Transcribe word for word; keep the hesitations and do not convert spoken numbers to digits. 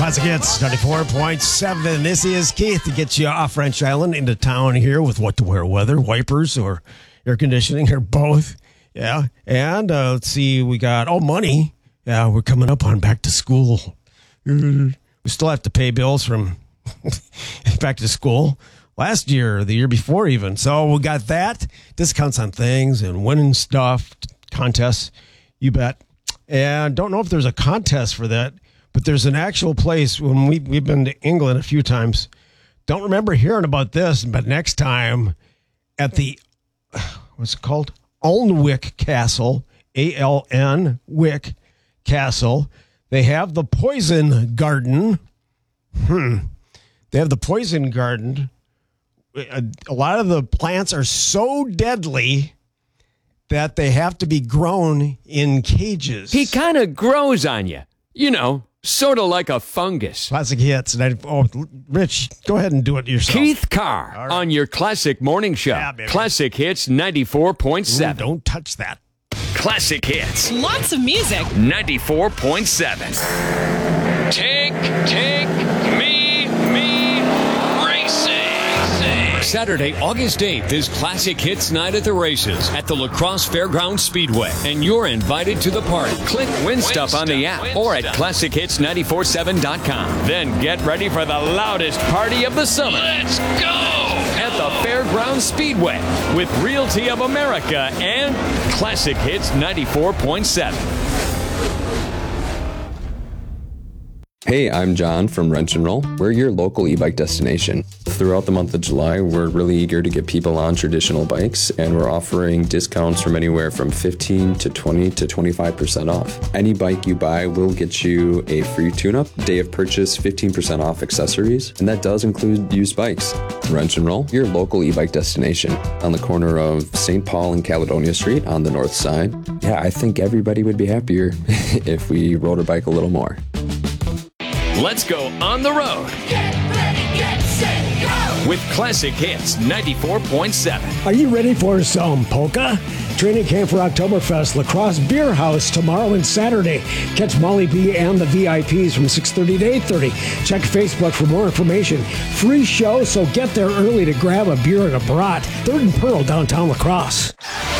Classic Hits ninety-four point seven. This is Keith to get you off French Island into town here with what to wear weather, wipers or air conditioning or both. Yeah. And uh, let's see, we got, oh, money. Yeah, we're coming up on back to school. We still have to pay bills from back to school last year, the year before even. So we got that. Discounts on things and winning stuff, contests, you bet. And don't know if there's a contest for that. But there's an actual place when we, we've been to England a few times. Don't remember hearing about this, but next time at the, what's it called? Alnwick Castle, A L N, Wick Castle. They have the poison garden. Hmm. They have the poison garden. A, a lot of the plants are so deadly that they have to be grown in cages. He kind of grows on you. You know. Sort of like a fungus. Classic Hits. Oh, Rich, go ahead and do it yourself. Keith Carr right. on your Classic Morning Show. Yeah, Classic Hits ninety-four point seven. Ooh, don't touch that. Classic Hits. Lots of music. ninety-four point seven. Take, take me, me, racing. Saturday, August eighth is Classic Hits Night at the races at the La Crosse Fairgrounds Speedway. And you're invited to the party. Click Win, win Stuff stuff on the app win or at classic hits nine four seven dot com. Then get ready for the loudest party of the summer. Let's go! At the Fairgrounds Speedway with Realty of America and Classic Hits ninety-four point seven. Hey, I'm John from Wrench and Roll. We're your local e-bike destination. Throughout the month of July, we're really eager to get people on traditional bikes, and we're offering discounts from anywhere from fifteen to twenty to twenty-five percent off. Any bike you buy will get you a free tune-up, day of purchase fifteen percent off accessories, and that does include used bikes. Wrench and Roll, your local e-bike destination on the corner of Saint Paul and Caledonia Street on the north side. Yeah, I think everybody would be happier if we rode a bike a little more. Let's go on the road. Get ready, get set, go! With Classic Hits ninety-four point seven. Are you ready for some polka? Training camp for Oktoberfest, La Crosse Beer House tomorrow and Saturday. Catch Molly B and the V I Ps from six thirty to eight thirty. Check Facebook for more information. Free show, so get there early to grab a beer and a brat. Third and Pearl, downtown La Crosse.